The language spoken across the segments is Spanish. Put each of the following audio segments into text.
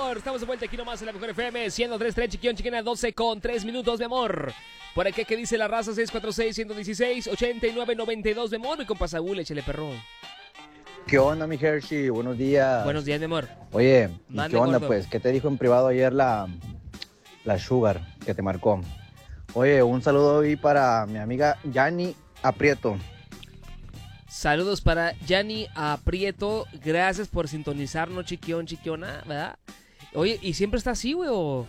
amor. Estamos de vuelta aquí nomás en la Mejor FM, 103.3, Chiquión, Chiquena, 12 con 3 minutos, mi amor. Por aquí, ¿qué dice la raza? 646-116-8992, mi amor. Mi compa Saúl, échale, perro. ¿Qué onda, mi Hershey? Buenos días. Buenos días, mi amor. Oye, ¿y Mande, qué onda, gordo. pues? ¿Qué te dijo en privado ayer la Sugar que te marcó? Oye, un saludo hoy para mi amiga Yani Aprieto. Saludos para Yanni Aprieto. Gracias por sintonizarnos, Chiquión, Chiquiona, ¿verdad? Oye, ¿y siempre está así, güey? ¿O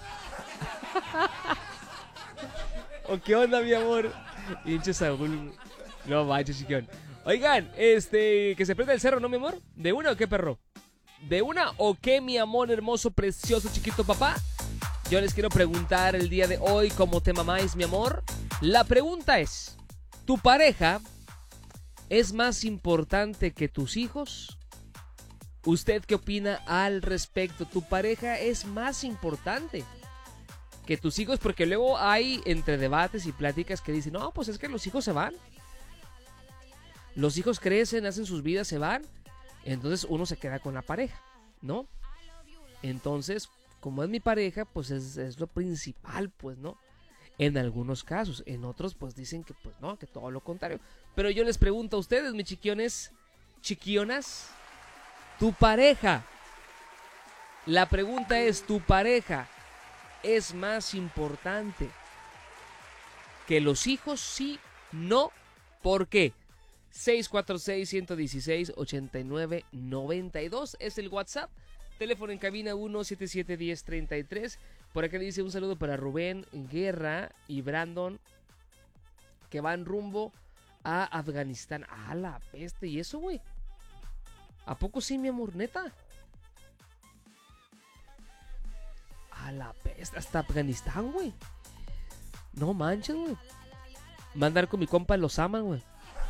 qué onda, mi amor? Pinche Saúl. No manches, Chiquión. Oigan, que se prenda el cerro, ¿no, mi amor? ¿De una o qué, perro? ¿De una o qué, mi amor hermoso, precioso, chiquito papá? Yo les quiero preguntar el día de hoy, ¿cómo te mamáis, mi amor? La pregunta es, ¿tu pareja es más importante que tus hijos? ¿Usted qué opina al respecto? ¿Tu pareja es más importante que tus hijos? Porque luego hay entre debates y pláticas que dicen, no, pues es que los hijos se van. Los hijos crecen, hacen sus vidas, se van. Entonces uno se queda con la pareja, ¿no? Entonces, como es mi pareja, pues es lo principal, pues, ¿no? En algunos casos, en otros pues dicen que pues no, que todo lo contrario. Pero yo les pregunto a ustedes, mis chiquiones, chiquionas, tu pareja, la pregunta es, ¿tu pareja es más importante que los hijos? Sí, no, ¿por qué? 646-116-8992 es el WhatsApp. Teléfono en cabina 177-1033. Por acá dice un saludo para Rubén Guerra y Brandon, que van rumbo a Afganistán. ¡Ah, la peste! ¿Y eso, güey? ¿A poco sí, mi amor? ¿Neta? ¡Ah, la peste! Hasta Afganistán, güey. No manches, güey. Va a andar con mi compa el Osaman, güey.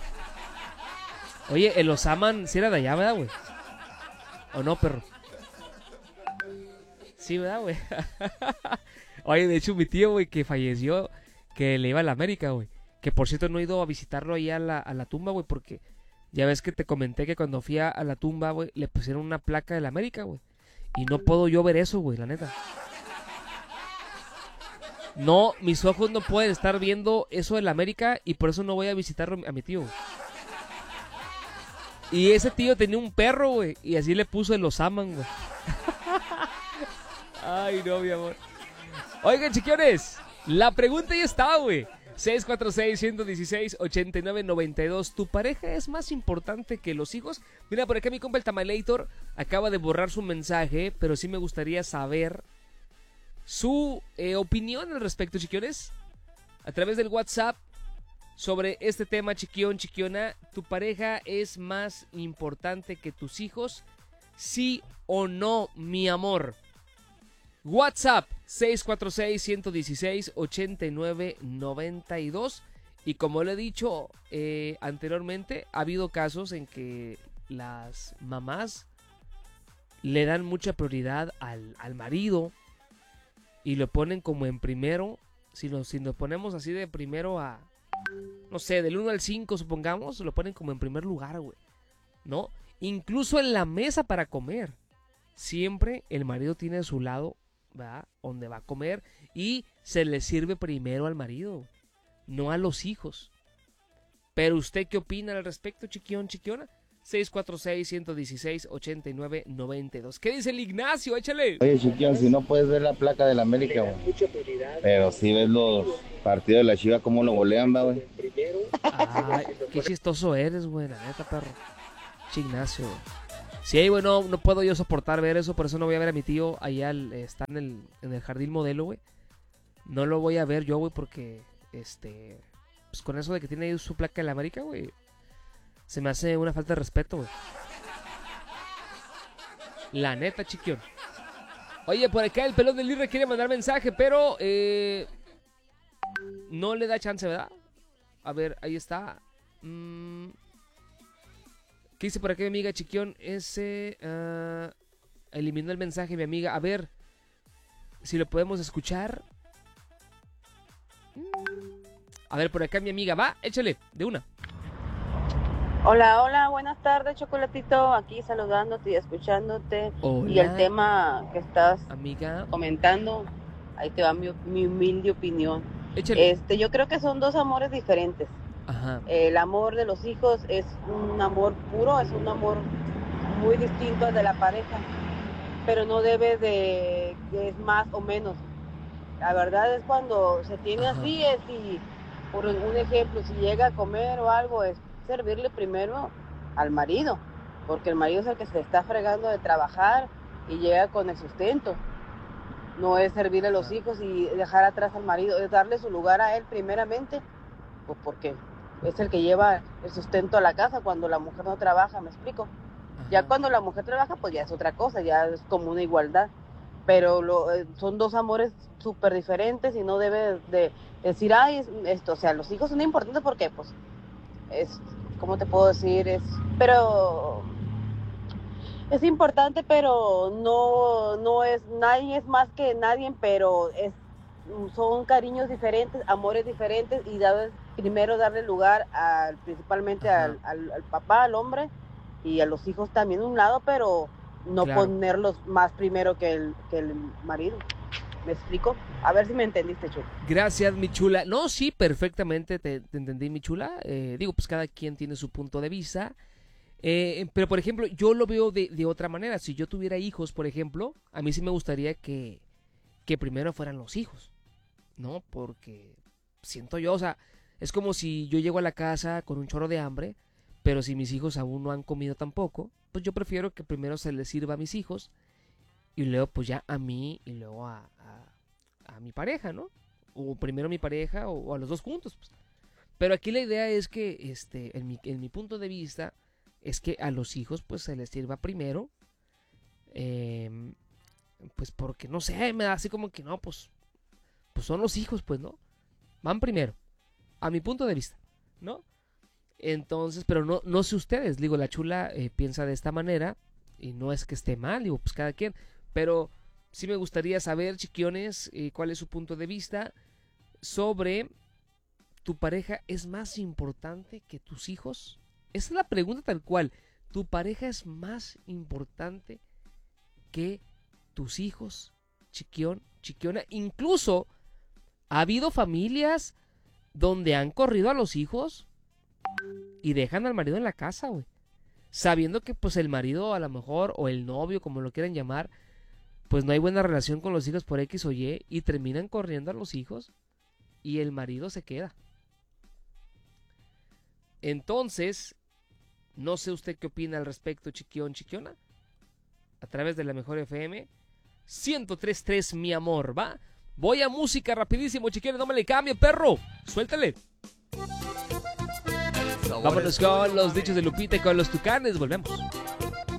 Oye, el Osaman sí era de allá, ¿verdad, güey? ¿O no, perro? Sí, ¿verdad, güey? Oye, de hecho, mi tío, güey, que falleció, que le iba a la América, güey. Que por cierto no he ido a visitarlo ahí a la tumba, güey, porque ya ves que te comenté que cuando fui a la tumba, güey, le pusieron una placa de la América, güey. Y no puedo yo ver eso, güey, la neta. No, mis ojos no pueden estar viendo eso de la América y por eso no voy a visitarlo a mi tío, güey. Y ese tío tenía un perro, güey, y así le puso el Osaman, güey. Ay, no, mi amor. Oigan, chiquiones, la pregunta ya está, güey. 646-116-8992. ¿Tu pareja es más importante que los hijos? Mira, por acá mi compa el Tamalator acaba de borrar su mensaje, pero sí me gustaría saber su opinión al respecto, chiquiones. A través del WhatsApp sobre este tema, chiquión, chiquiona. ¿Tu pareja es más importante que tus hijos? ¿Sí o no, mi amor? WhatsApp 646-116-8992. Y como lo he dicho anteriormente, ha habido casos en que las mamás le dan mucha prioridad al marido y lo ponen como en primero. Si lo ponemos así de primero a, no sé, del 1 al 5 supongamos, lo ponen como en primer lugar, güey, ¿no? Incluso en la mesa para comer, siempre el marido tiene a su lado, ¿verdad?, donde va a comer, y se le sirve primero al marido, no a los hijos. Pero ¿usted qué opina al respecto, chiquión, chiquiona? 646-116-8992. ¿Qué dice el Ignacio? Échale. Oye, chiquión, si no puedes ver la placa de la América, güey, pero si ves los partidos de la Chiva, cómo lo golean, va, güey. Ay, qué chistoso eres, güey, la neta, perro. Ignacio, güey. Sí, güey, no puedo yo soportar ver eso, por eso no voy a ver a mi tío allá, está en el Jardín Modelo, güey. No lo voy a ver yo, güey, porque, pues con eso de que tiene ahí su placa de la América, güey, se me hace una falta de respeto, güey. La neta, chiquión. Oye, por acá el pelón del Lirre quiere mandar mensaje, pero, no le da chance, ¿verdad? A ver, ahí está. ¿Qué dice por aquí mi amiga Chiquión? Eliminó el mensaje mi amiga. A ver si lo podemos escuchar. A ver, por acá mi amiga. Va, échale, de una. Hola, hola, buenas tardes, Chocolatito. Aquí saludándote y escuchándote. Y el Hola, tema que estás amiga. comentando, ahí te va mi humilde opinión. Échale. Yo creo que son dos amores diferentes. Ajá. El amor de los hijos es un amor puro, es un amor muy distinto al de la pareja, pero no debe de que es más o menos. La verdad es cuando se tiene Ajá. así, es y por un ejemplo, si llega a comer o algo, es servirle primero al marido, porque el marido es el que se está fregando de trabajar y llega con el sustento. No es servirle a los Ajá. hijos y dejar atrás al marido, es darle su lugar a él primeramente, pues porque es el que lleva el sustento a la casa cuando la mujer no trabaja, ¿me explico? Ya Ajá. cuando la mujer trabaja, pues ya es otra cosa, ya es como una igualdad. Pero son dos amores súper diferentes y no debe de decir, ay, esto, o sea, los hijos son importantes porque, pues, es, ¿cómo te puedo decir? Pero es importante, pero no es, nadie es más que nadie, pero son cariños diferentes, amores diferentes y primero darle lugar principalmente Ajá. al papá, al hombre y a los hijos también un lado, pero no Claro. ponerlos más primero que el marido. ¿Me explico? A ver si me entendiste, Chuy. Gracias, mi chula. No, sí, perfectamente te entendí, mi chula. Digo, pues cada quien tiene su punto de vista. Pero, por ejemplo, yo lo veo de otra manera. Si yo tuviera hijos, por ejemplo, a mí sí me gustaría que primero fueran los hijos, ¿no? Porque siento yo, o sea, es como si yo llego a la casa con un chorro de hambre, pero si mis hijos aún no han comido tampoco, pues yo prefiero que primero se les sirva a mis hijos y luego pues ya a mí y luego a mi pareja, ¿no? O primero a mi pareja o a los dos juntos, pues. Pero aquí la idea es que, en mi punto de vista, es que a los hijos pues se les sirva primero, eh, pues porque no sé, me da así como que no, pues son los hijos, pues, ¿no? Van primero, a mi punto de vista, ¿no? Entonces, pero no sé ustedes, digo, la chula piensa de esta manera y no es que esté mal, digo, pues cada quien, pero sí me gustaría saber, chiquiones, cuál es su punto de vista sobre tu pareja es más importante que tus hijos. Esa es la pregunta tal cual. ¿Tu pareja es más importante que tus hijos, chiquión, chiquiona? Incluso ha habido familias donde han corrido a los hijos y dejan al marido en la casa, güey. Sabiendo que pues el marido a lo mejor, o el novio, como lo quieran llamar, pues no hay buena relación con los hijos por X o y terminan corriendo a los hijos y el marido se queda. Entonces, no sé usted qué opina al respecto, chiquión, chiquiona. A través de la mejor FM 103.3, mi amor, ¿va? Voy a música rapidísimo, chiquiones, no me le cambie, perro. Suéltale. Vámonos con los dichos de Lupita y con los tucanes, volvemos.